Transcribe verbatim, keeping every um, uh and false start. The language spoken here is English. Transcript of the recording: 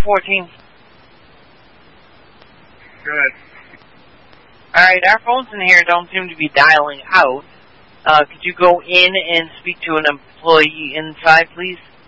fourteen. Good. Alright, our phones in here don't seem to be dialing out. Uh, could you go in and speak to an employee inside, please?